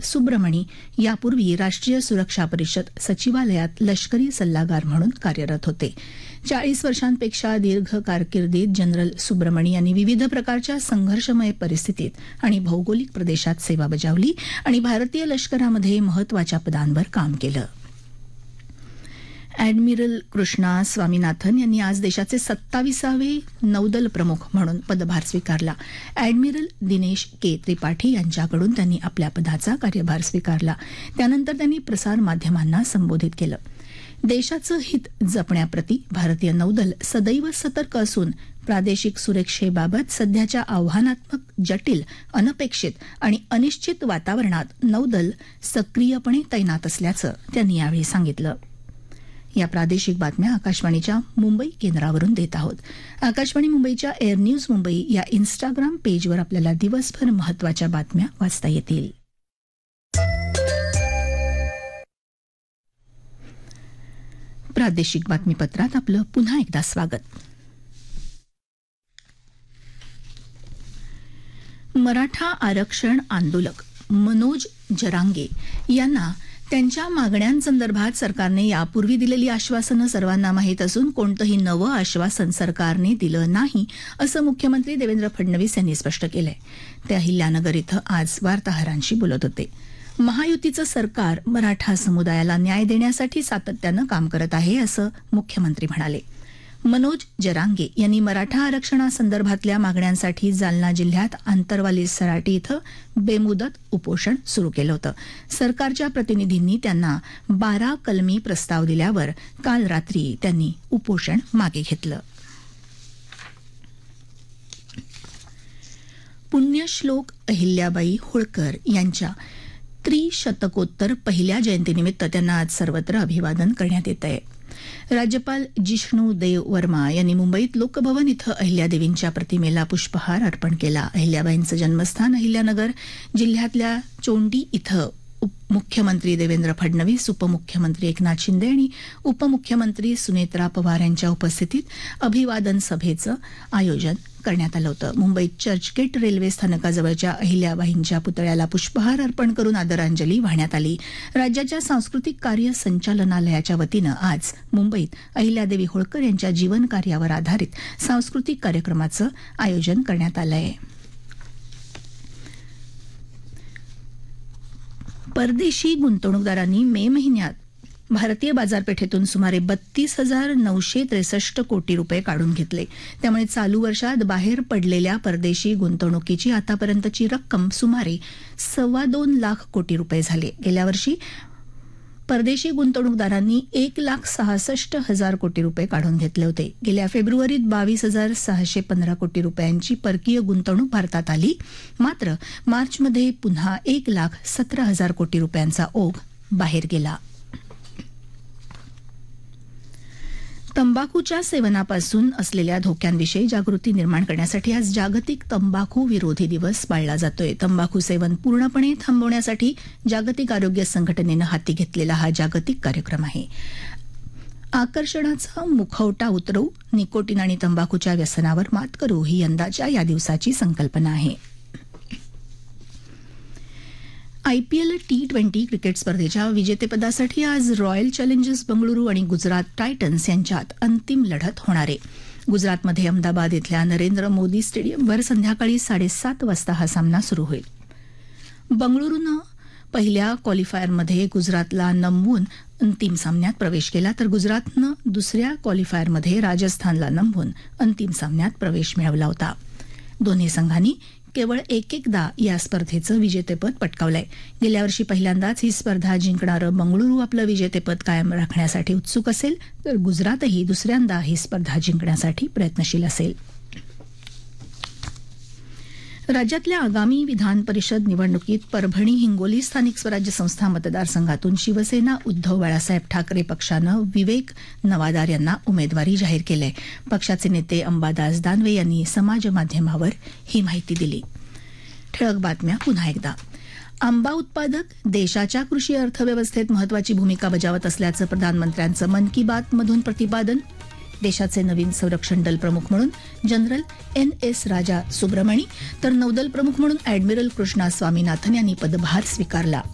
सुब्रमणी यापूर्वी राष्ट्रीय सुरक्षा परिषद सचिवालयात लष्करी सल्लागार म्हणून कार्यरत होते. 40 वर्षांपेक्षा दीर्घ कारकिर्दीत जनरल सुब्रमणी यांनी विविध प्रकारच्या संघर्षमय परिस्थितीत आणि भौगोलिक प्रदेशात सेवा बजावली आणि भारतीय लष्करामध्ये महत्वाच्या पदांवर काम केलं. अॅडमिरल कृष्णा स्वामीनाथन यांनी आज देशाचे 27वे नौदल प्रमुख म्हणून पदभार स्वीकारला. अॅडमिरल दिनेश के त्रिपाठी यांच्याकडून त्यांनी आपल्या पदाचा कार्यभार स्वीकारला. त्यानंतर त्यांनी प्रसारमाध्यमांना संबोधित केलं. देशाचं हित जपण्याप्रती भारतीय नौदल सदैव सतर्क असून प्रादेशिक सुरक्षेबाबत सध्याच्या आव्हानात्मक, जटिल, अनपेक्षित आणि अनिश्चित वातावरणात नौदल सक्रियपणे तैनात असल्याचं त्यांनी यावेळी सांगितलं. या प्रादेशिक बातम्या आकाशवाणीच्या मुंबई केंद्रावरून देत आहोत. आकाशवाणी मुंबईच्या एअर न्यूज मुंबई या इन्स्टाग्राम पेजवर आपल्याला दिवसभर महत्वाच्या बातम्या वाचता येतील. प्रादेशिक बातमीपत्रात आपलं पुन्हा एकदा स्वागत. मराठा आरक्षण आंदोलक मनोज जरांगे यांना त्यांच्या मागण्यांसंदर्भात सरकारने यापूर्वी दिलेली आश्वासनं सर्वांना माहीत असून कोणतंही नवं आश्वासन सरकारने दिलं नाही असं मुख्यमंत्री देवेंद्र फडणवीस यांनी स्पष्ट केलंय. ते अहिल्यानगर इथं आज वार्ताहरांशी बोलत होते. महायुतीचं सरकार मराठा समुदायाला न्याय देण्यासाठी सातत्यानं काम करत आहे असं मुख्यमंत्री म्हणाले. मनोज जरांगे यांनी मराठा आरक्षणासंदर्भातल्या मागण्यांसाठी जालना जिल्ह्यात आंतरवाली सराटी इथं बेमुदत उपोषण सुरू केलं होतं. सरकारच्या प्रतिनिधींनी त्यांना 12 कलमी प्रस्ताव दिल्यावर काल रात्री त्यांनी उपोषण मागे घेतलं. पुण्यश्लोक अहिल्याबाई होळकर यांच्या त्रिशतकोत्तर पहिल्या जयंतीनिमित्त त्यांना आज सर्वत्र अभिवादन करण्यात येत आहे. राज्यपाल जिष्णू देव वर्मा यांनी मुंबईत लोकभवन इथं अहिल्यादेवींच्या प्रतिमेला पुष्पहार अर्पण केला. अहिल्याबाईंचं जन्मस्थान अहिल्यानगर जिल्ह्यातल्या चोंडी इथं मुख्यमंत्री देवेंद्र फडणवीस, उपमुख्यमंत्री एकनाथ शिंदे आणि उपमुख्यमंत्री सुनेत्रा पवार यांच्या उपस्थितीत अभिवादन सभेचं आयोजन करण्यात आलं होतं. मुंबईत चर्चगेट रेल्वे स्थानकाजवळच्या अहिल्याबाईंच्या पुतळ्याला पुष्पहार अर्पण करून आदरांजली वाहण्यात आली. राज्याच्या सांस्कृतिक कार्य संचालनालयाच्या वतीनं आज मुंबईत अहिल्यादेवी होळकर यांच्या जीवनकार्यावर आधारित सांस्कृतिक कार्यक्रमाचं आयोजन करण्यात आलं आहे. परदेशी गुंतवणूकदारांनी मे महिन्यात भारतीय बाजारपेठेतून सुमारे 32,963 कोटी रुपये काढून घेतले. त्यामुळे चालू वर्षात बाहेर पडलेल्या परदेशी गुंतवणुकीची आतापर्यंतची रक्कम सुमारे 2.25 लाख कोटी रुपये झाली. गेल्या वर्षी परदेशी गुंतवणूकदारांनी 1,66,000 कोटी रुपये काढून घेतले होते. गेल्या फेब्रुवारीत 22,615 कोटी रुपयांची परकीय गुंतवणूक भारतात आली. मात्र मार्चमध्ये पुन्हा 1,17,000 कोटी रुपयांचा ओघ बाहेर गेला. तंबाखूच्या सेवनापासून असलेल्या धोक्यांविषयी जागृती निर्माण करण्यासाठी आज जागतिक तंबाखू विरोधी दिवस पाळला जातोय. तंबाखू सेवन पूर्णपणे थांबवण्यासाठी जागतिक आरोग्य संघटनेनं हाती घेतलेला हा जागतिक कार्यक्रम आहे. आकर्षणाचा मुखवटा उतरवू, निकोटीन आणि तंबाखूच्या व्यसनावर मात करू ही यंदाच्या या दिवसाची संकल्पना आहे. आयपीएल T20 क्रिकेट स्पर्धेच्या विजेतेपदासाठी आज रॉयल चॅलेंजर्स बंगळुरू आणि गुजरात टायटन्स यांच्यात अंतिम लढत होणार आहे. गुजरातमध्ये अहमदाबाद इथल्या नरेंद्र मोदी स्टेडियमवर संध्याकाळी 7:30 वाजता हा सामना सुरू होईल. बंगळुरूनं पहिल्या क्वालिफायरमध्ये गुजरातला नमवून अंतिम सामन्यात प्रवेश केला, तर गुजरातनं दुसऱ्या क्वालिफायरमध्ये राजस्थानला नमवून अंतिम सामन्यात प्रवेश मिळवला होता. दोन्ही संघांनी केवळ एकदा या स्पर्धेचं विजेतेपद पटकावलंय. गेल्या वर्षी पहिल्यांदाच ही स्पर्धा जिंकणारं बंगळुरू आपलं विजेतेपद कायम राखण्यासाठी उत्सुक असेल, तर गुजरातही दुसऱ्यांदा ही स्पर्धा जिंकण्यासाठी प्रयत्नशील असेल. राज्यातल्या आगामी विधान परिषद निवडणुकीत परभणी हिंगोली स्थानिक स्वराज्य संस्था मतदारसंघातून शिवसेना उद्धव बाळासाहेब ठाकरे पक्षानं विवेक नवादार यांना उमेदवारी जाहीर केली आहे. पक्षाचे नेते अंबादास दानवे यांनी समाज माध्यमावर ही माहिती दिली. ठळक बातम्या पुन्हा एकदा. आंबा उत्पादक देशाच्या कृषी अर्थव्यवस्थेत महत्वाची भूमिका बजावत असल्याचं प्रधानमंत्र्यांचं मन की बात मधून प्रतिपादन. देशाचे नवीन संरक्षण दल प्रमुख म्हणून जनरल NS राजा सुब्रमणी तर नौदल प्रमुख म्हणून अॅडमिरल कृष्णा स्वामीनाथन यांनी पदभार स्वीकारला.